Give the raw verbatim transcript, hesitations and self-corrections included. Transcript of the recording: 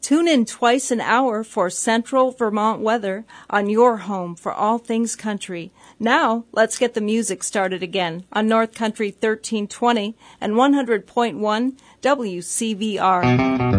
Tune in twice an hour for Central Vermont weather on your home for all things country. Now, let's get the music started again on North Country thirteen twenty and one hundred point one W C V R.